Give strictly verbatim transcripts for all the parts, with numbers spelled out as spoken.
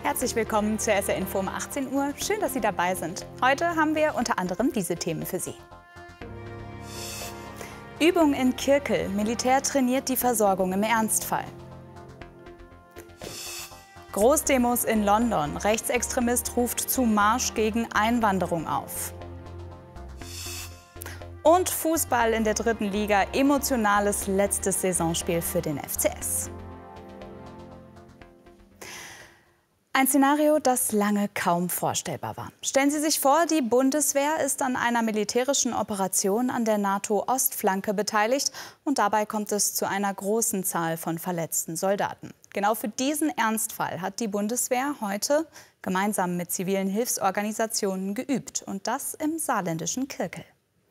Herzlich willkommen zur S R Info um achtzehn Uhr. Schön, dass Sie dabei sind. Heute haben wir unter anderem diese Themen für Sie. Übung in Kirkel. Militär trainiert die Versorgung im Ernstfall. Großdemos in London. Rechtsextremist ruft zu Marsch gegen Einwanderung auf. Und Fußball in der dritten Liga. Emotionales letztes Saisonspiel für den F C S. Ein Szenario, das lange kaum vorstellbar war. Stellen Sie sich vor, die Bundeswehr ist an einer militärischen Operation an der NATO-Ostflanke beteiligt und dabei kommt es zu einer großen Zahl von verletzten Soldaten. Genau für diesen Ernstfall hat die Bundeswehr heute gemeinsam mit zivilen Hilfsorganisationen geübt und das im saarländischen Kirkel.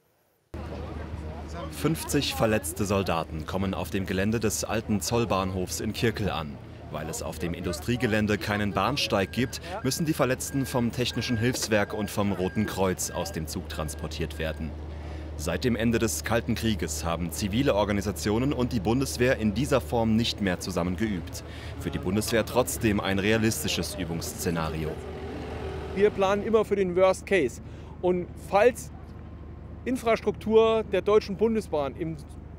fünfzig verletzte Soldaten kommen auf dem Gelände des alten Zollbahnhofs in Kirkel an. Weil es auf dem Industriegelände keinen Bahnsteig gibt, müssen die Verletzten vom Technischen Hilfswerk und vom Roten Kreuz aus dem Zug transportiert werden. Seit dem Ende des Kalten Krieges haben zivile Organisationen und die Bundeswehr in dieser Form nicht mehr zusammen geübt. Für die Bundeswehr trotzdem ein realistisches Übungsszenario. Wir planen immer für den Worst Case. Und falls Infrastruktur der Deutschen Bundesbahn im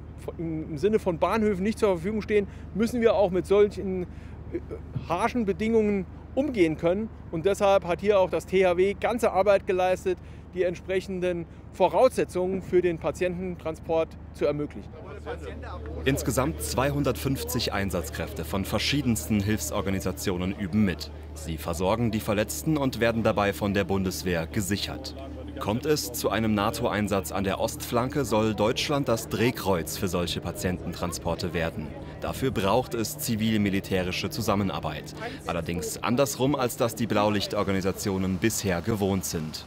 im Sinne von Bahnhöfen nicht zur Verfügung stehen, müssen wir auch mit solchen harschen Bedingungen umgehen können. Und deshalb hat hier auch das T H W ganze Arbeit geleistet, die entsprechenden Voraussetzungen für den Patiententransport zu ermöglichen. Insgesamt zweihundertfünfzig Einsatzkräfte von verschiedensten Hilfsorganisationen üben mit. Sie versorgen die Verletzten und werden dabei von der Bundeswehr gesichert. Kommt es zu einem NATO-Einsatz an der Ostflanke, soll Deutschland das Drehkreuz für solche Patiententransporte werden. Dafür braucht es zivil-militärische Zusammenarbeit. Allerdings andersrum, als das die Blaulichtorganisationen bisher gewohnt sind.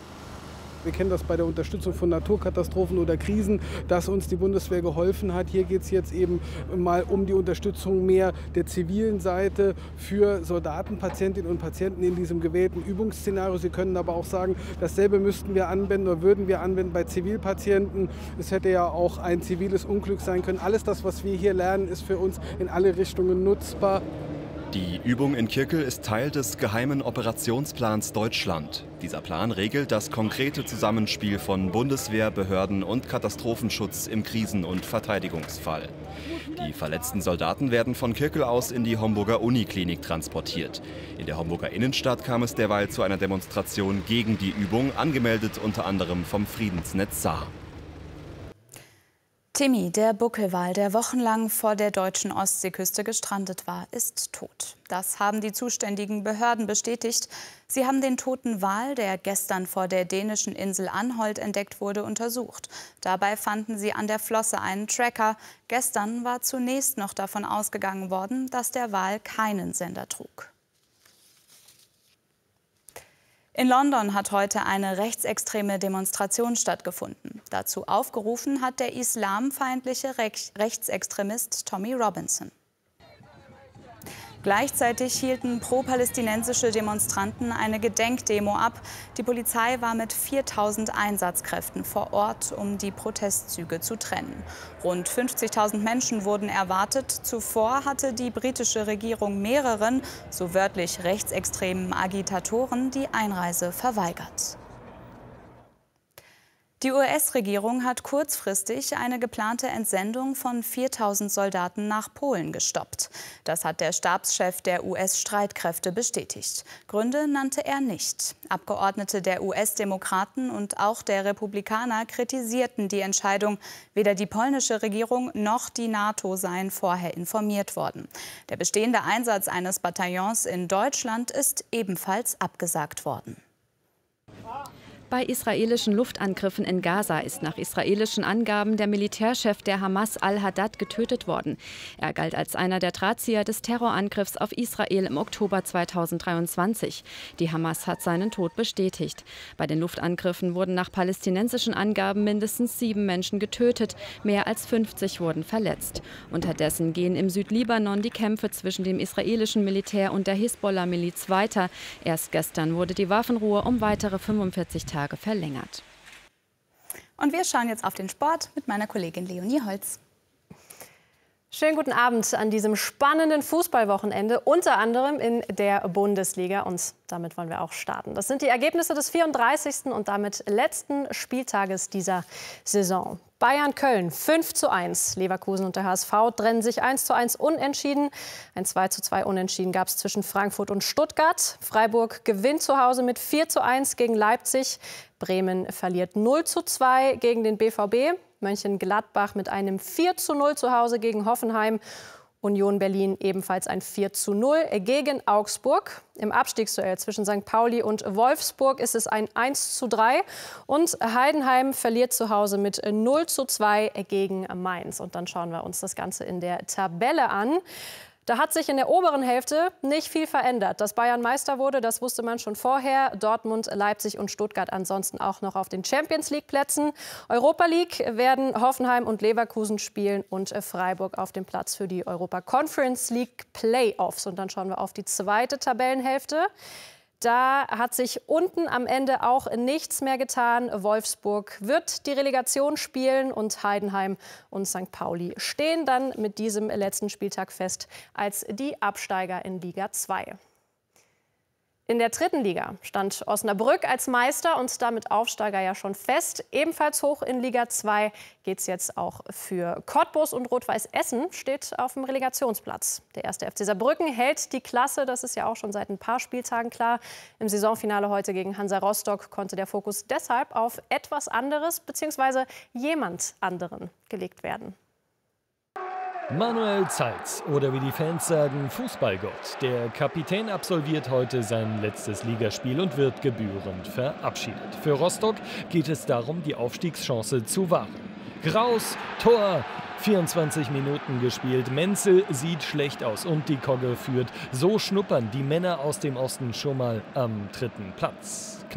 Wir kennen das bei der Unterstützung von Naturkatastrophen oder Krisen, dass uns die Bundeswehr geholfen hat. Hier geht es jetzt eben mal um die Unterstützung mehr der zivilen Seite für Soldaten, Patientinnen und Patienten in diesem gewählten Übungsszenario. Sie können aber auch sagen, dasselbe müssten wir anwenden oder würden wir anwenden bei Zivilpatienten. Es hätte ja auch ein ziviles Unglück sein können. Alles das, was wir hier lernen, ist für uns in alle Richtungen nutzbar. Die Übung in Kirkel ist Teil des geheimen Operationsplans Deutschland. Dieser Plan regelt das konkrete Zusammenspiel von Bundeswehr, Behörden und Katastrophenschutz im Krisen- und Verteidigungsfall. Die verletzten Soldaten werden von Kirkel aus in die Homburger Uniklinik transportiert. In der Homburger Innenstadt kam es derweil zu einer Demonstration gegen die Übung, angemeldet unter anderem vom Friedensnetz Saar. Timmy, der Buckelwal, der wochenlang vor der deutschen Ostseeküste gestrandet war, ist tot. Das haben die zuständigen Behörden bestätigt. Sie haben den toten Wal, der gestern vor der dänischen Insel Anholt entdeckt wurde, untersucht. Dabei fanden sie an der Flosse einen Tracker. Gestern war zunächst noch davon ausgegangen worden, dass der Wal keinen Sender trug. In London hat heute eine rechtsextreme Demonstration stattgefunden. Dazu aufgerufen hat der islamfeindliche Rechtsextremist Tommy Robinson. Gleichzeitig hielten pro-palästinensische Demonstranten eine Gedenkdemo ab. Die Polizei war mit viertausend Einsatzkräften vor Ort, um die Protestzüge zu trennen. Rund fünfzigtausend Menschen wurden erwartet. Zuvor hatte die britische Regierung mehreren, so wörtlich rechtsextremen Agitatoren die Einreise verweigert. Die U S-Regierung hat kurzfristig eine geplante Entsendung von viertausend Soldaten nach Polen gestoppt. Das hat der Stabschef der U S-Streitkräfte bestätigt. Gründe nannte er nicht. Abgeordnete der U S-Demokraten und auch der Republikaner kritisierten die Entscheidung. Weder die polnische Regierung noch die NATO seien vorher informiert worden. Der bestehende Einsatz eines Bataillons in Deutschland ist ebenfalls abgesagt worden. Bei israelischen Luftangriffen in Gaza ist nach israelischen Angaben der Militärchef der Hamas al-Haddad getötet worden. Er galt als einer der Drahtzieher des Terrorangriffs auf Israel im Oktober zweitausenddreiundzwanzig. Die Hamas hat seinen Tod bestätigt. Bei den Luftangriffen wurden nach palästinensischen Angaben mindestens sieben Menschen getötet, mehr als fünfzig wurden verletzt. Unterdessen gehen im Südlibanon die Kämpfe zwischen dem israelischen Militär und der Hisbollah-Miliz weiter. Erst gestern wurde die Waffenruhe um weitere fünfundvierzig Tage verlängert. Und wir schauen jetzt auf den Sport mit meiner Kollegin Leonie Holz. Schönen guten Abend an diesem spannenden Fußballwochenende, unter anderem in der Bundesliga. Und damit wollen wir auch starten. Das sind die Ergebnisse des vierunddreißigsten und damit letzten Spieltages dieser Saison. Bayern-Köln fünf zu eins. Leverkusen und der H S V trennen sich eins zu eins unentschieden. Ein zwei zu zwei Unentschieden gab es zwischen Frankfurt und Stuttgart. Freiburg gewinnt zu Hause mit vier zu eins gegen Leipzig. Bremen verliert null zu zwei gegen den B V B. Mönchengladbach mit einem vier zu null zu Hause gegen Hoffenheim. Union Berlin ebenfalls ein vier zu null gegen Augsburg. Im Abstiegsduell zwischen Sankt Pauli und Wolfsburg ist es ein eins zu drei. Und Heidenheim verliert zu Hause mit null zu zwei gegen Mainz. Und dann schauen wir uns das Ganze in der Tabelle an. Da hat sich in der oberen Hälfte nicht viel verändert. Dass Bayern Meister wurde, das wusste man schon vorher. Dortmund, Leipzig und Stuttgart ansonsten auch noch auf den Champions-League-Plätzen. Europa League werden Hoffenheim und Leverkusen spielen und Freiburg auf dem Platz für die Europa Conference League Playoffs. Und dann schauen wir auf die zweite Tabellenhälfte. Da hat sich unten am Ende auch nichts mehr getan. Wolfsburg wird die Relegation spielen und Heidenheim und Sankt Pauli stehen dann mit diesem letzten Spieltag fest als die Absteiger in Liga zwei. In der dritten Liga stand Osnabrück als Meister und damit Aufsteiger ja schon fest. Ebenfalls hoch in Liga zwei geht es jetzt auch für Cottbus und Rot-Weiß Essen steht auf dem Relegationsplatz. Der erste F C Saarbrücken hält die Klasse, das ist ja auch schon seit ein paar Spieltagen klar. Im Saisonfinale heute gegen Hansa Rostock konnte der Fokus deshalb auf etwas anderes bzw. jemand anderen gelegt werden. Manuel Zeitz oder wie die Fans sagen, Fußballgott. Der Kapitän absolviert heute sein letztes Ligaspiel und wird gebührend verabschiedet. Für Rostock geht es darum, die Aufstiegschance zu wahren. Graus, Tor, vierundzwanzig Minuten gespielt. Menzel sieht schlecht aus und die Kogge führt. So schnuppern die Männer aus dem Osten schon mal am dritten Platz.